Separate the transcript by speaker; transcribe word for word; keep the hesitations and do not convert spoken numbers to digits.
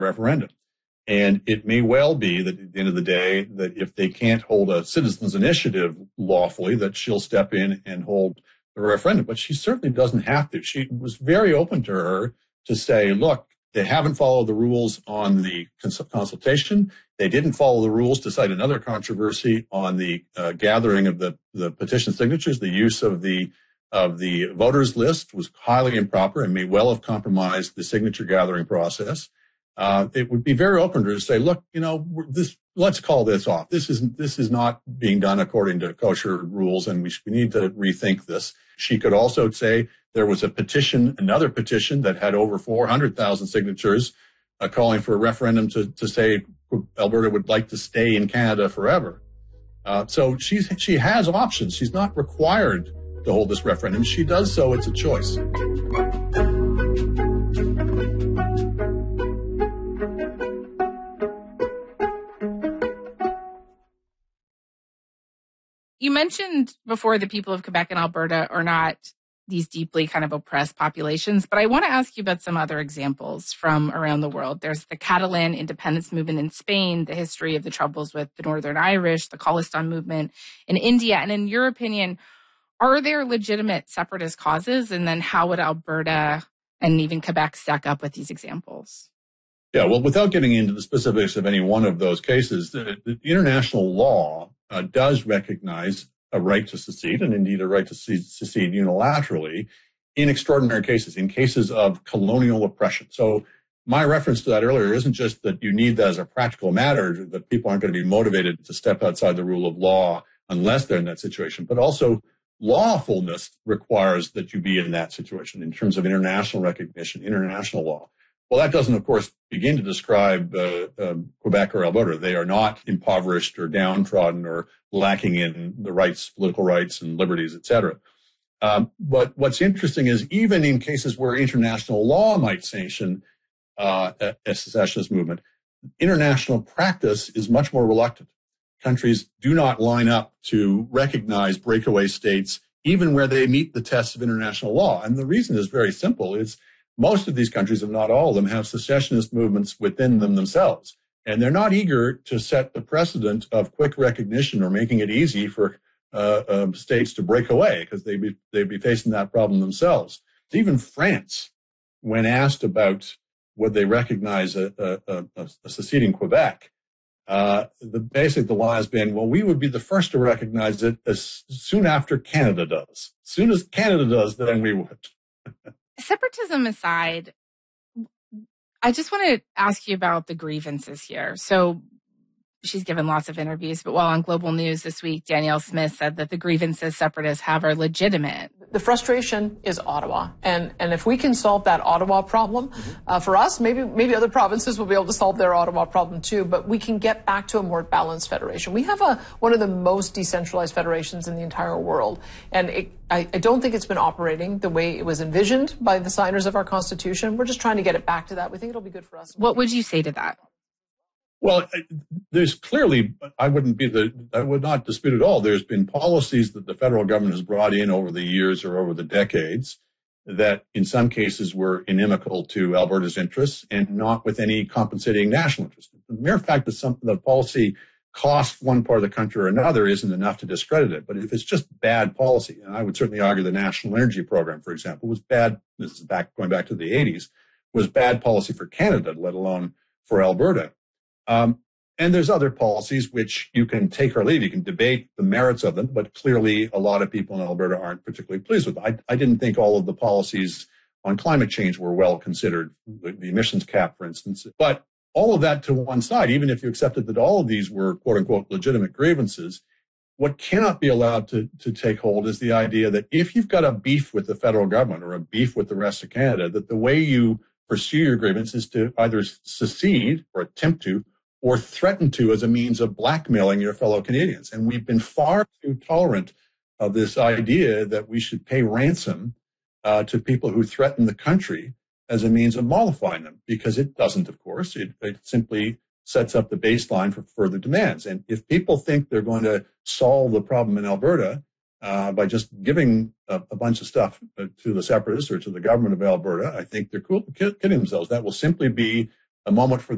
Speaker 1: referendum. And it may well be that at the end of the day, that if they can't hold a citizens' initiative lawfully, that she'll step in and hold the referendum. But she certainly doesn't have to. She was very open to her to say, look, they haven't followed the rules on the cons- consultation. They didn't follow the rules to cite another controversy on the uh, gathering of the, the petition signatures. The use of the of the voters list was highly improper and may well have compromised the signature gathering process. Uh, it would be very open to her to say, look, you know, this, let's call this off. This isn't, this is not being done according to kosher rules, and we, sh- we need to rethink this. She could also say there was a petition, another petition that had over four hundred thousand signatures uh, calling for a referendum to, to say Alberta would like to stay in Canada forever. Uh, so she's, she has options. She's not required to hold this referendum. She does so. It's a choice.
Speaker 2: You mentioned before the people of Quebec and Alberta are not these deeply kind of oppressed populations, but I want to ask you about some other examples from around the world. There's the Catalan independence movement in Spain, the history of the troubles with the Northern Irish, the Khalistan movement in India. And in your opinion, are there legitimate separatist causes? And then how would Alberta and even Quebec stack up with these examples?
Speaker 1: Yeah, well, without getting into the specifics of any one of those cases, the, the international law uh, does recognize a right to secede, and indeed a right to secede unilaterally in extraordinary cases, in cases of colonial oppression. So my reference to that earlier isn't just that you need that as a practical matter, that people aren't going to be motivated to step outside the rule of law unless they're in that situation, but also lawfulness requires that you be in that situation in terms of international recognition, international law. Well, that doesn't, of course, begin to describe uh, um, Quebec or Alberta. They are not impoverished or downtrodden or lacking in the rights, political rights and liberties, et cetera. Um, but what's interesting is even in cases where international law might sanction uh, a, a secessionist movement, international practice is much more reluctant. Countries do not line up to recognize breakaway states, even where they meet the tests of international law. And the reason is very simple. It's most of these countries, if not all of them, have secessionist movements within them themselves. And they're not eager to set the precedent of quick recognition or making it easy for uh, um, states to break away, because they'd be, they'd be facing that problem themselves. Even France, when asked about would they recognize a, a, a, a seceding Quebec, uh, the basic the line has been, well, we would be the first to recognize it as soon after Canada does. As soon as Canada does, then we would.
Speaker 2: Separatism aside, I just want to ask you about the grievances here. So she's given lots of interviews, but while on Global News this week, Danielle Smith said that the grievances separatists have are legitimate.
Speaker 3: The frustration is Ottawa. And, and if we can solve that Ottawa problem, mm-hmm. uh, for us, maybe, maybe other provinces will be able to solve their Ottawa problem too, but we can get back to a more balanced federation. We have a, one of the most decentralized federations in the entire world. And it, I, I don't think it's been operating the way it was envisioned by the signers of our Constitution. We're just trying to get it back to that. We think it'll be good for us.
Speaker 2: What would you say to that?
Speaker 1: Well, there's clearly, I wouldn't be the, I would not dispute at all. There's been policies that the federal government has brought in over the years or over the decades that in some cases were inimical to Alberta's interests and not with any compensating national interest. The mere fact that some, the policy costs one part of the country or another isn't enough to discredit it. But if it's just bad policy, and I would certainly argue the National Energy Program, for example, was bad, this is back, going back to the eighties, was bad policy for Canada, let alone for Alberta. Um, and there's other policies which you can take or leave. You can debate the merits of them, but clearly a lot of people in Alberta aren't particularly pleased with. I, I didn't think all of the policies on climate change were well considered, the, the emissions cap, for instance. But all of that to one side, even if you accepted that all of these were quote unquote legitimate grievances, what cannot be allowed to, to take hold is the idea that if you've got a beef with the federal government or a beef with the rest of Canada, that the way you pursue your grievance is to either secede or attempt to, or threaten to as a means of blackmailing your fellow Canadians. And we've been far too tolerant of this idea that we should pay ransom uh, to people who threaten the country as a means of mollifying them, because it doesn't, of course. It, it simply sets up the baseline for further demands. And if people think they're going to solve the problem in Alberta uh, by just giving a, a bunch of stuff to the separatists or to the government of Alberta, I think they're cool, kidding themselves. That will simply be a moment for